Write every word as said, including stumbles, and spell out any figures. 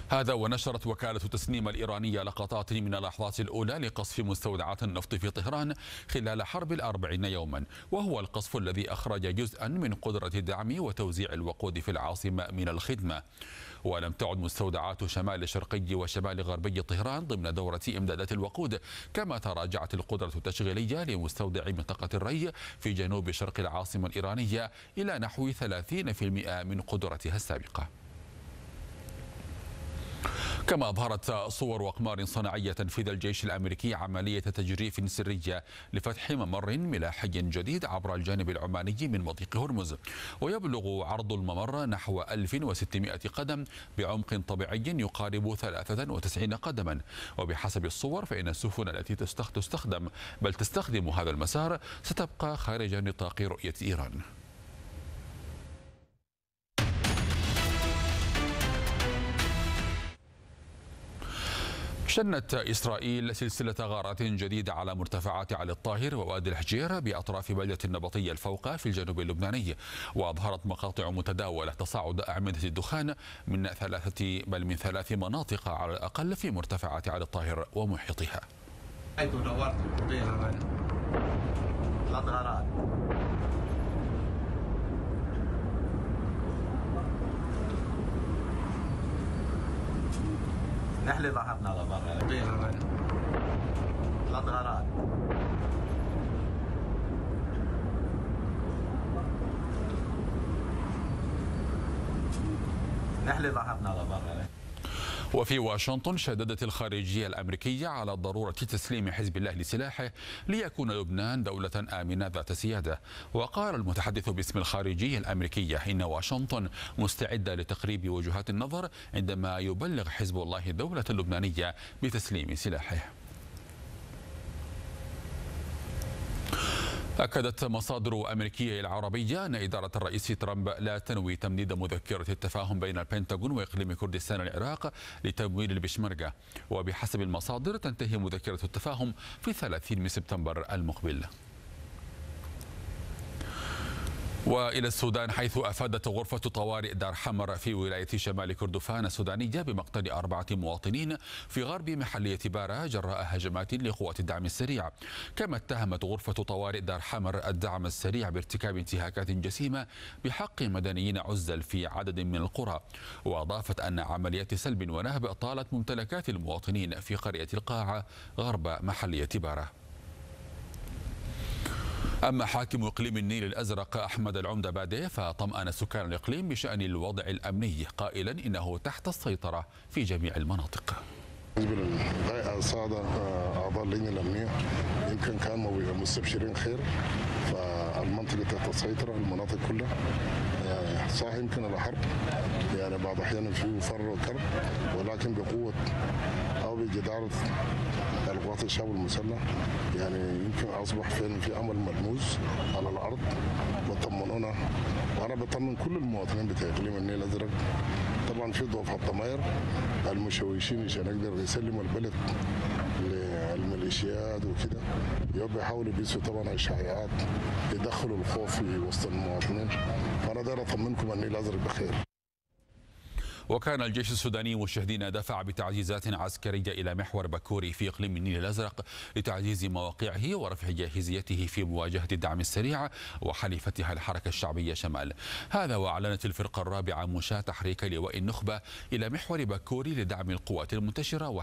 هذا ونشرت وكالة تسنيم الإيرانية لقطات من اللحظات الأولى لقصف مستودعات النفط في طهران خلال حرب الأربعين يوما، وهو القصف الذي أخرج جزءا من قدرة دعم وتوزيع الوقود في العاصمة من الخدمة. ولم تعد مستودعات شمال شرقي وشمال غربي طهران ضمن دورة إمدادات الوقود، كما تراجعت القدرة التشغيلية لمستودع منطقة الري في جنوب شرق العاصمة الإيرانية إلى نحو ثلاثين بالمئة من قدرتها السابقة. كما أظهرت صور وأقمار صناعية تنفيذ الجيش الأمريكي عملية تجريف سرية لفتح ممر ملاحي جديد عبر الجانب العماني من مضيق هرمز، ويبلغ عرض الممر نحو ألف وستمائة قدم بعمق طبيعي يقارب ثلاثة وتسعين قدما. وبحسب الصور فإن السفن التي تستخدم بل تستخدم هذا المسار ستبقى خارج نطاق رؤية إيران. شنت إسرائيل سلسلة غارات جديدة على مرتفعات علي الطاهر ووادي الحجير بأطراف بلدة النبطية الفوقة في الجنوب اللبناني، وأظهرت مقاطع متداولة تصاعد أعمدة الدخان من ثلاثة بل من ثلاث مناطق على الأقل في مرتفعات علي الطاهر ومحيطها. نحلي ظهرنا لبرا ثلاث غارات. نحلي ظهرنا لبرا. وفي واشنطن شددت الخارجية الأمريكية على ضرورة تسليم حزب الله لسلاحه ليكون لبنان دولة آمنة ذات سيادة. وقال المتحدث باسم الخارجية الأمريكية إن واشنطن مستعدة لتقريب وجهات النظر عندما يبلغ حزب الله الدولة اللبنانية بتسليم سلاحه. أكدت مصادر أمريكية العربية أن إدارة الرئيس ترامب لا تنوي تمديد مذكرة التفاهم بين البنتاغون وإقليم كردستان العراق لتمويل البشمركة، وبحسب المصادر تنتهي مذكرة التفاهم في ثلاثين من سبتمبر المقبل. وإلى السودان، حيث أفادت غرفة طوارئ دار حمر في ولاية شمال كردفان السودانية بمقتل أربعة مواطنين في غرب محلية بارا جراء هجمات لقوات الدعم السريع. كما اتهمت غرفة طوارئ دار حمر الدعم السريع بارتكاب انتهاكات جسيمة بحق مدنيين عزل في عدد من القرى، وأضافت أن عمليات سلب ونهب طالت ممتلكات المواطنين في قرية القاعة غرب محلية بارا. أما حاكم إقليم النيل الأزرق أحمد العمدة بادي فطمأن سكان الإقليم بشأن الوضع الأمني، قائلا إنه تحت السيطرة في جميع المناطق. بالنسبة للغاية الصاعدة أعضاء اللجنة الأمنية يمكن كانوا مستبشرين خير، فالمنطقة تحت السيطرة المناطق كلها. صح يمكن الحرب يعني بعض الأحيان فيه فر وكرب، ولكن بقوة أو بجدارة القوات الشعب المسلح يعني يمكن أصبح في في أمل ملموس على الأرض وطمنونا. وأنا بطمن كل المواطنين بتاع إقليم النيل الأزرق، طبعا في ضعف الضمائر المشوشين عشان يقدر يسلموا البلد للميليشيات وكده، يبقى يحاولوا يبثوا طبعا الشائعات يدخلوا الخوف في وسط المواطنين. فأنا داير أطمنكم النيل الأزرق بخير. وكان الجيش السوداني مشاهدين دفع بتعزيزات عسكرية إلى محور بكوري في إقليم النيل الأزرق لتعزيز مواقعه ورفع جاهزيته في مواجهة الدعم السريع وحليفتها الحركة الشعبية شمال. هذا وأعلنت الفرقة الرابعة مشاة تحريك لواء النخبة إلى محور بكوري لدعم القوات المنتشرة